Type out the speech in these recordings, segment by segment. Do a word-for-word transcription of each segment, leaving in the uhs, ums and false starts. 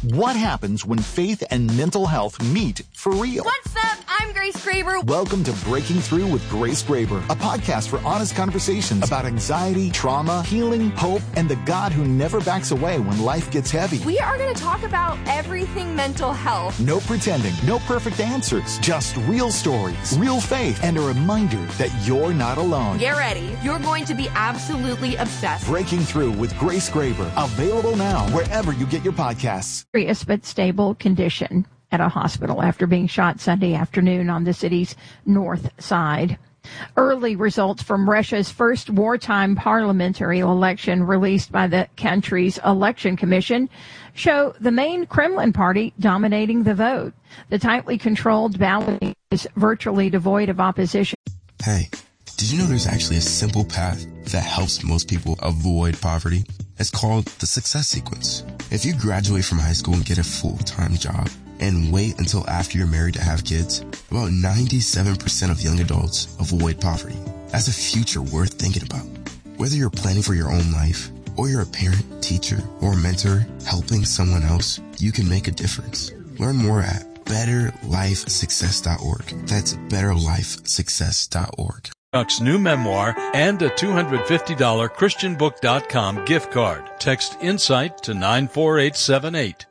What happens when faith and mental health meet for real? What's up? I'm Grace Graber. Welcome to Breaking Through with Grace Graber, a podcast for honest conversations about anxiety, trauma, healing, hope, and the God who never backs away when life gets heavy. We are going to talk about everything mental health. No pretending, no perfect answers, just real stories, real faith, and a reminder that you're not alone. Get ready. You're going to be absolutely obsessed. Breaking Through with Grace Graber, available now wherever you get your podcasts. Serious but stable condition at a hospital after being shot Sunday afternoon on the city's north side. Early results from Russia's first wartime parliamentary election released by the country's election commission show the main Kremlin party dominating the vote. The tightly controlled balloting is virtually devoid of opposition. Hey, did you know there's actually a simple path that helps most people avoid poverty? It's called the Success Sequence. If you graduate from high school and get a full-time job and wait until after you're married to have kids, about ninety-seven percent of young adults avoid poverty. That's a future worth thinking about. Whether you're planning for your own life or you're a parent, teacher, or mentor helping someone else, you can make a difference. Learn more at better life success dot org. That's better life success dot org. Chuck's new memoir and a two hundred fifty dollars Christian book dot com gift card. Text INSIGHT to nine four eight seven eight.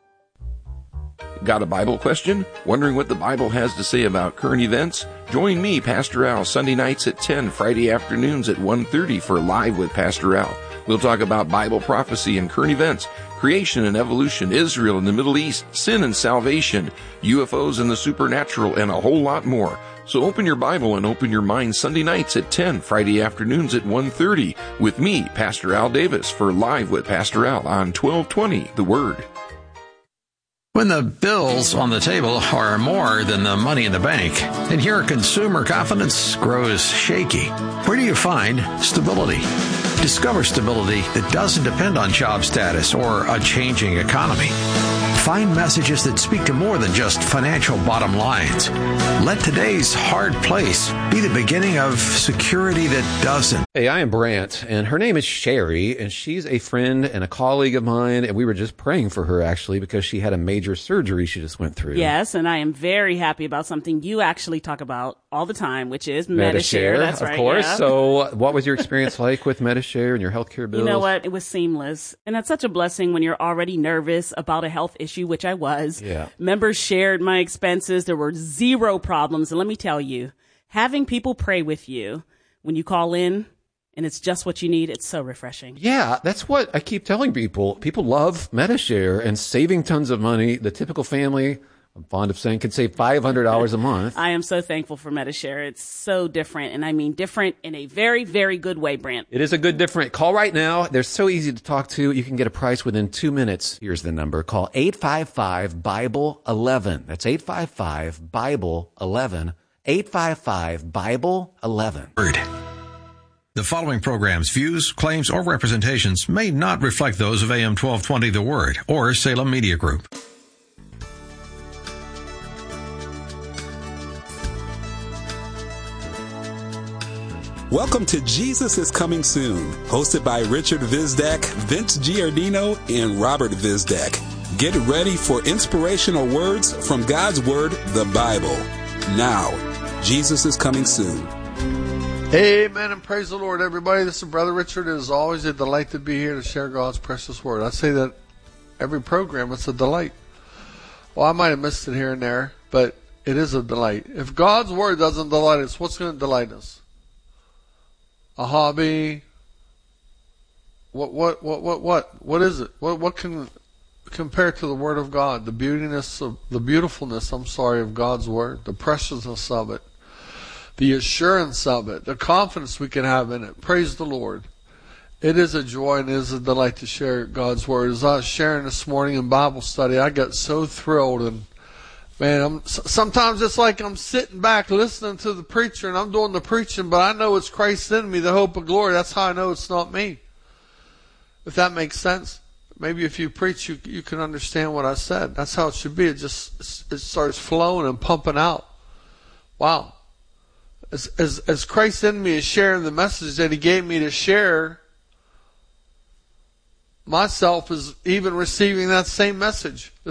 Got a Bible question? Wondering what the Bible has to say about current events? Join me, Pastor Al, Sunday nights at ten, Friday afternoons at one thirty for Live with Pastor Al. We'll talk about Bible prophecy and current events, creation and evolution, Israel and the Middle East, sin and salvation, U F Os and the supernatural, and a whole lot more. So open your Bible and open your mind Sunday nights at ten, Friday afternoons at one thirty with me, Pastor Al Davis, for Live with Pastor Al on twelve twenty The Word. When the bills on the table are more than the money in the bank, and your consumer confidence grows shaky, where do you find stability? Discover stability that doesn't depend on job status or a changing economy. Find messages that speak to more than just financial bottom lines. Let today's hard place be the beginning of security that doesn't. Hey, I am Brant, and her name is Sherry, and she's a friend and a colleague of mine, and we were just praying for her, actually, because she had a major surgery she just went through. Yes, and I am very happy about something you actually talk about all the time, which is Medi-Share. Medi-Share. That's of right, course. yeah. So what was your experience like with Medi-Share and your healthcare bills? You know what? It was seamless. And that's such a blessing when you're already nervous about a health issue, which I was. Yeah. Members shared my expenses. There were zero problems. And let me tell you, having people pray with you when you call in and it's just what you need, it's so refreshing. Yeah, that's what I keep telling people. People love Medi-Share and saving tons of money. The typical family, I'm fond of saying, can save five hundred dollars a month. I am so thankful for Medi-Share. It's so different. And I mean different in a very, very good way, Brant. It is a good different. Call right now. They're so easy to talk to. You can get a price within two minutes. Here's the number. Call eight five five Bible eleven. That's eight five five Bible eleven. eight five five Bible eleven. The following program's views, claims, or representations may not reflect those of A M twelve twenty The Word or Salem Media Group. Welcome to Jesus is Coming Soon, hosted by Richard Vizdak, Vince Giardino, and Robert Vizdak. Get ready for inspirational words from God's Word, the Bible. Now, Jesus is coming soon. Amen and praise the Lord, everybody. This is Brother Richard. It is always a delight to be here to share God's precious Word. I say that every program, it's a delight. Well, I might have missed it here and there, but it is a delight. If God's Word doesn't delight us, what's going to delight us? A hobby? What, what, what, what, what? What is it? What, what can compare to the Word of God? The beautiness of, the beautifulness, I'm sorry, of God's Word, the preciousness of it, the assurance of it, the confidence we can have in it. Praise the Lord. It is a joy and it is a delight to share God's Word. As I was sharing this morning in Bible study, I got so thrilled, and man, I'm, sometimes it's like I'm sitting back listening to the preacher and I'm doing the preaching, but I know it's Christ in me, the hope of glory. That's how I know it's not me. If that makes sense. Maybe if you preach, you you can understand what I said. That's how it should be. It just it starts flowing and pumping out. Wow. As, as, as Christ in me is sharing the message that He gave me to share, myself is even receiving that same message.